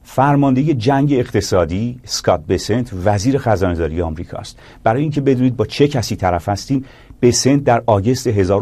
فرمانده جنگ اقتصادی اسکات بسنت وزیر خزانه‌داری آمریکاست. برای اینکه بدونید با چه کسی طرف هستیم، بسنت در آگوست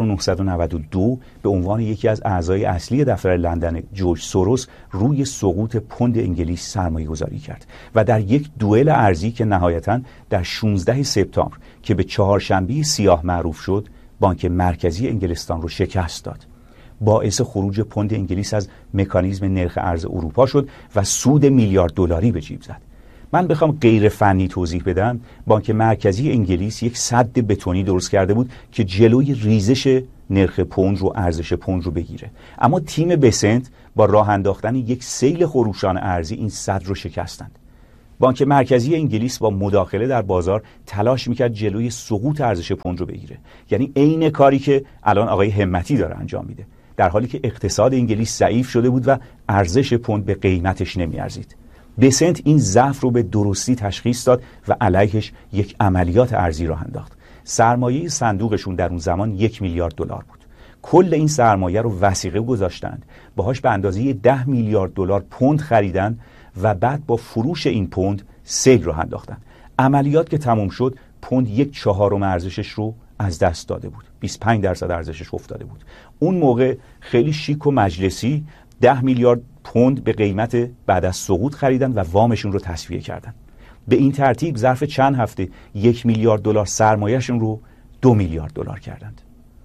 1992 به عنوان یکی از اعضای اصلی دفتر لندن جورج سوروس روی سقوط پوند انگلیس سرمایه گذاری کرد و در یک دوئل ارزی که نهایتاً در 16 سپتامبر که به چهارشنبه سیاه معروف شد، بانک مرکزی انگلستان رو شکست داد. باعث خروج پوند انگلیس از مکانیزم نرخ ارز اروپا شد و سود میلیارد دلاری به جیب زد. من بخوام غیر فنی توضیح بدم، بانک مرکزی انگلیس یک سد بتونی درست کرده بود که جلوی ریزش نرخ پوند رو، ارزش پوند رو بگیره. اما تیم بسنت با راه انداختن یک سیل خروشان ارزی این سد رو شکستند. بانک مرکزی انگلیس با مداخله در بازار تلاش میکرد جلوی سقوط ارزش پوند رو بگیره. یعنی عین کاری که الان آقای همتی داره انجام میده، در حالی که اقتصاد انگلیس ضعیف شده بود و ارزش پوند به قیمتش نمیارزید. بسنت این ضعف رو به درستی تشخیص داد و علیهش یک عملیات ارزی راه انداخت. سرمایه صندوقشون در اون زمان 1 میلیارد دلار بود. کل این سرمایه رو وثیقه گذاشتند، باهاش به اندازه 10 میلیارد دلار پوند خریدن و بعد با فروش این پوند سیل راه انداختن. عملیات که تموم شد، پوند 1/4 ارزشش رو از دست داده بود. 25% ارزشش افتاده بود. اون موقع خیلی شیک و مجلسی 10 میلیارد پوند به قیمت بعد از سقوط خریدن و وامشون رو تسویه کردن. به این ترتیب ظرف چند هفته 1 میلیارد دلار سرمایه‌شون رو 2 میلیارد دلار کردند.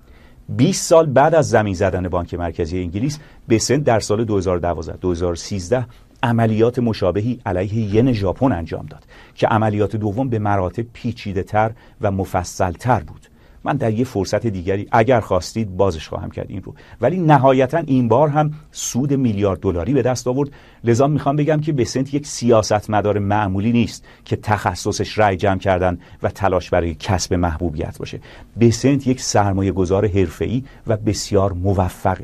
20 سال بعد از زمین زدن بانک مرکزی انگلیس، بسنت در سال 2012-2013 عملیات مشابهی علیه ین ژاپن انجام داد که عملیات دوم به مراتب پیچیده‌تر و مفصل‌تر بود. من در یه فرصت دیگری اگر خواستید بازش خواهم کرد این رو، ولی نهایتا این بار هم سود میلیارد دلاری به دست آورد. لذا میخوام بگم که بسنت یک سیاستمدار معمولی نیست که تخصصش رأی جمع کردن و تلاش برای کسب محبوبیت باشه. بسنت یک سرمایه گذار حرفه‌ای و بسیار موفقه.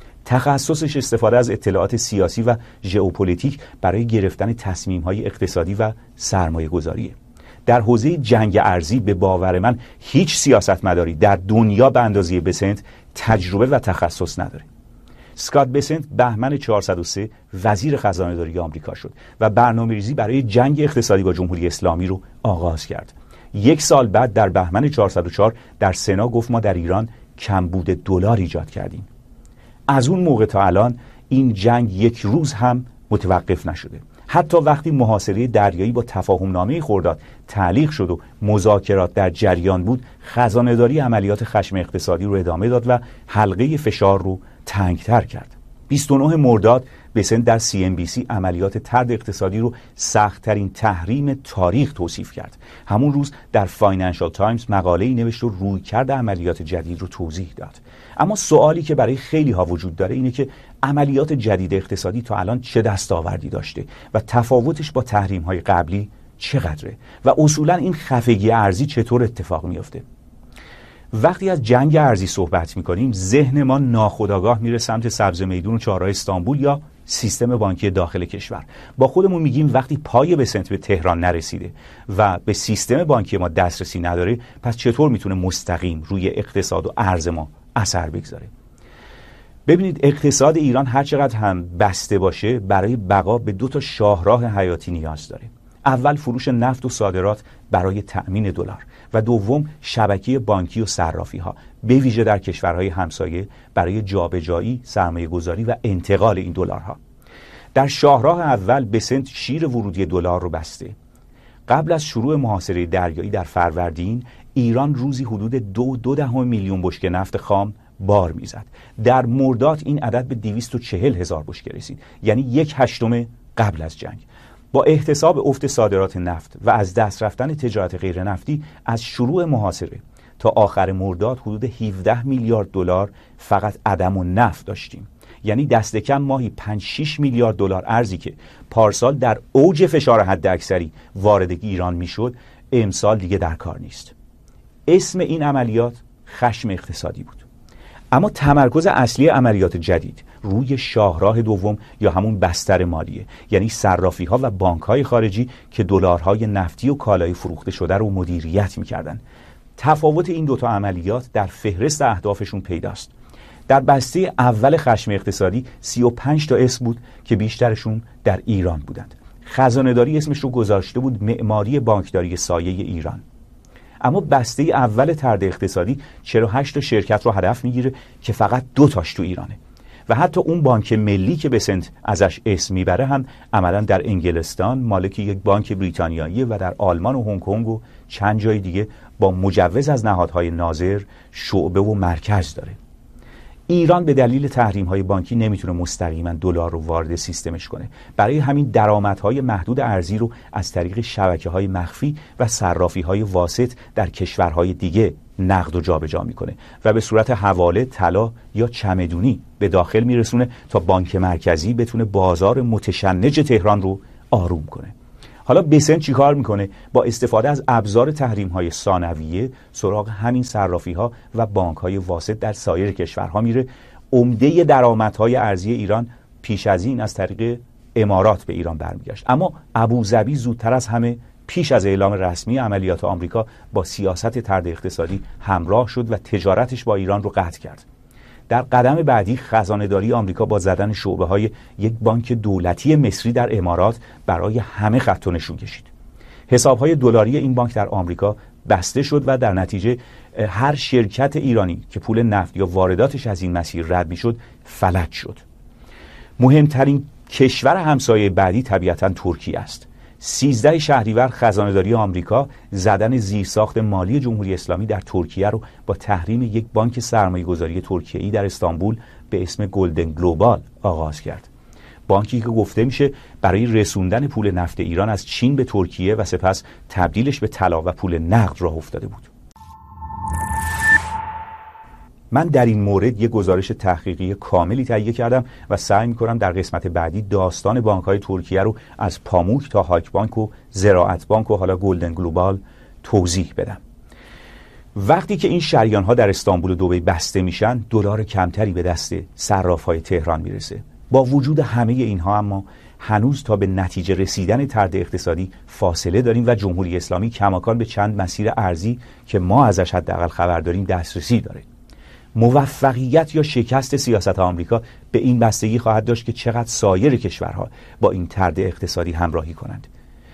تخصصش استفاده از اطلاعات سیاسی و ژئوپلیتیک برای گرفتن تصمیم‌های اقتصادی و سرمایه گذاریه. در حوزه جنگ ارزی به باور من هیچ سیاستمداری در دنیا به اندازه بسنت تجربه و تخصص نداره. اسکات بسنت بهمن 403 وزیر خزانه‌داری آمریکا شد و برنامه‌ریزی برای جنگ اقتصادی با جمهوری اسلامی رو آغاز کرد. 1 سال بعد در بهمن 404 در سنا گفت ما در ایران کمبود دلار ایجاد کردیم. از اون موقع تا الان این جنگ یک روز هم متوقف نشده. حتی وقتی محاصره دریایی با تفاهمنامه خرداد تعلیق شد و مذاکرات در جریان بود، خزانه‌داری عملیات خشم اقتصادی رو ادامه داد و حلقه فشار رو تنگتر کرد. 29 مرداد بسنت در CNBC عملیات طرد اقتصادی رو سخت‌ترین تحریم تاریخ توصیف کرد. همون روز در فاینانشال تایمز مقاله‌ای نوشت و رویکرد عملیات جدید رو توضیح داد. اما سوالی که برای خیلی ها وجود داره اینه که عملیات جدید اقتصادی تا الان چه دستاوردی داشته و تفاوتش با تحریم‌های قبلی چقدره و اصولاً این خفگی ارزی چطور اتفاق میفته. وقتی از جنگ ارزی صحبت میکنیم، ذهن ما ناخودآگاه میره سمت سبز میدون و چهارراه استانبول یا سیستم بانکی داخل کشور. با خودمون میگیم وقتی پای بسنت به تهران نرسیده و به سیستم بانکی ما دسترسی نداره، پس چطور میتونه مستقیم روی اقتصاد و ارز ما اثر بگذاره؟ ببینید، اقتصاد ایران هر چقدر هم بسته باشه، برای بقا به 2 شاهراه حیاتی نیاز داره. اول فروش نفت و صادرات برای تأمین دلار و دوم شبکه بانکی و صرافی ها، به ویژه در کشورهای همسایه، برای جابجایی، سرمایه گذاری و انتقال این دلارها. در شاهراه اول بسنت شیر ورودی دلار رو بسته. قبل از شروع محاصره دریایی در فروردین، ایران روزی حدود 2.2 میلیون بشکه نفت خام بار میزد. در مرداد این عدد به 240,000 بشکه رسید، یعنی 1/8 قبل از جنگ. با احتساب افت صادرات نفت و از دست رفتن تجارت غیر نفتی، از شروع محاصره تا آخر مرداد حدود 17 میلیارد دلار فقط عدم و نفت داشتیم. یعنی دست کم ماهی 5-6 میلیارد دلار ارزی که پارسال در اوج فشار حداکثری وارد ایران میشد، امسال دیگه در کار نیست. اسم این عملیات خشم اقتصادی بود. اما تمرکز اصلی عملیات جدید روی شاهراه دوم یا همون بستر مالیه، یعنی صرافی ها و بانک های خارجی که دلارهای نفتی و کالای فروخته شده رو مدیریت میکردن. تفاوت این 2 عملیات در فهرست اهدافشون پیداست. در بسته اول خشم اقتصادی 35 تا اسم بود که بیشترشون در ایران بودند. خزانه‌داری اسمش رو گذاشته بود معماری بانکداری سایه ایران. اما بسته اول طرد اقتصادی 48 تا شرکت رو هدف میگیره که فقط 2 تاش تو ایرانه و حتی اون بانک ملی که بسنت ازش اسم میبره هم عملا در انگلستان مالک یک بانک بریتانیایی و در آلمان و هنگ کنگ و چند جای دیگه با مجوز از نهادهای ناظر شعبه و مرکز داره. ایران به دلیل تحریم‌های بانکی نمیتونه مستقیما دلار رو وارد سیستمش کنه. برای همین درآمدهای محدود ارزی رو از طریق شبکه‌های مخفی و صرافی‌های واسط در کشورهای دیگه نقد و جابجا میکنه و به صورت حواله، طلا یا چمدونی به داخل میرسونه تا بانک مرکزی بتونه بازار متشنج تهران رو آروم کنه. حالا بسنت چیکار میکنه؟ با استفاده از ابزار تحریم‌های ثانویه سراغ همین صرافی‌ها و بانک‌های واسط در سایر کشورها میره. عمده درآمدهای ارزی ایران پیش از این از طریق امارات به ایران برمیگشت، اما ابوظبی زودتر از همه پیش از اعلام رسمی عملیات آمریکا با سیاست طرد اقتصادی همراه شد و تجارتش با ایران رو قطع کرد. در قدم بعدی خزانه‌داری آمریکا با زدن شعبه‌های یک بانک دولتی مصری در امارات برای همه خط و نشون کشید. حساب‌های دلاری این بانک در آمریکا بسته شد و در نتیجه هر شرکت ایرانی که پول نفت یا وارداتش از این مسیر رد می‌شد فلج شد. مهمترین کشور همسایه بعدی طبیعتاً ترکیه است. 13 شهریور خزانه‌داری آمریکا زدن زیرساخت مالی جمهوری اسلامی در ترکیه رو با تحریم یک بانک سرمایه‌گذاری ترکیه‌ای در استانبول به اسم گلدن گلوبال آغاز کرد. بانکی که گفته میشه برای رسوندن پول نفت ایران از چین به ترکیه و سپس تبدیلش به طلا و پول نقد راه افتاده بود. من در این مورد یک گزارش تحقیقی کاملی تهیه کردم و سعی می‌کنم در قسمت بعدی داستان بانک‌های ترکیه رو از پاموک تا هاک بانک و زراعت بانک و حالا گلدن گلوبال توضیح بدم. وقتی که این شریان‌ها در استانبول و دبی بسته میشن، دلار کمتری به دست صراف‌های تهران میرسه. با وجود همه اینها اما هنوز تا به نتیجه رسیدن طرد اقتصادی فاصله داریم و جمهوری اسلامی کماکان به چند مسیر ارزی که ما ازش حداقل خبر داریم دسترسی داره. موفقیت یا شکست سیاست آمریکا به این بستگی خواهد داشت که چقدر سایر کشورها با این طرد اقتصادی همراهی کنند.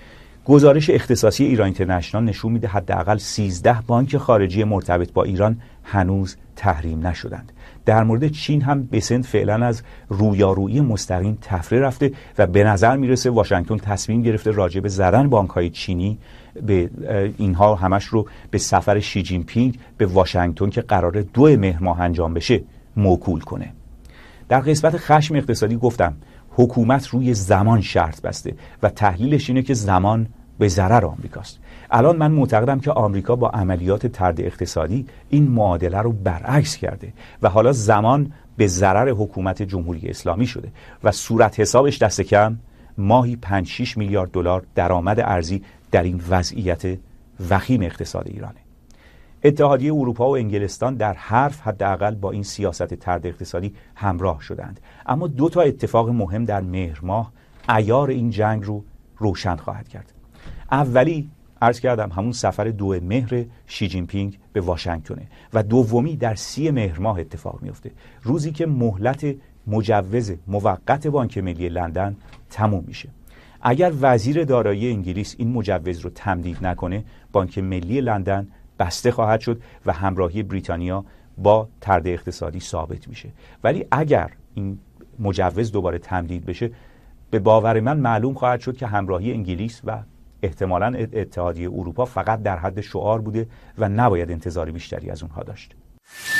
گزارش اختصاصی ایران اینترنشنال نشون میده حداقل 13 بانک خارجی مرتبط با ایران هنوز تحریم نشدند. در مورد چین هم بسنت فعلا از رویارویی مستقیم تفره رفته و به نظر میرسه واشنگتن تصمیم گرفته راجع به زدن بانک‌های چینی به اینها همش رو به سفر شی جین پینگ به واشنگتن که قراره 2 مهر ماه انجام بشه موکول کنه. در قسمت خشم اقتصادی گفتم حکومت روی زمان شرط بسته و تحلیلش اینه که زمان به ضرر آمریکاست. الان من معتقدم که آمریکا با عملیات طرد اقتصادی این معادله رو برعکس کرده و حالا زمان به ضرر حکومت جمهوری اسلامی شده و صورت حسابش دست کم ماهی 5-6 میلیارد دلار درآمد ارزی در این وضعیت وخیم اقتصاد ایرانه. اتحادیه اروپا و انگلستان در حرف حداقل با این سیاست طرد اقتصادی همراه شدند، اما 2 تا اتفاق مهم در مهر ماه عیار این جنگ رو روشن خواهد کرد. اولی عرض کردم همون سفر 2 مهر شی جین پینگ به واشنگتنه و دومی در 30 مهر ماه اتفاق میفته، روزی که مهلت مجوز موقت بانک ملی لندن تموم میشه. اگر وزیر دارایی انگلیس این مجوز رو تمدید نکنه، بانک ملی لندن بسته خواهد شد و همراهی بریتانیا با طرد اقتصادی ثابت میشه. ولی اگر این مجوز دوباره تمدید بشه، به باور من معلوم خواهد شد که همراهی انگلیس و احتمالاً اتحادیه اروپا فقط در حد شعار بوده و نباید انتظار بیشتری از اونها داشت.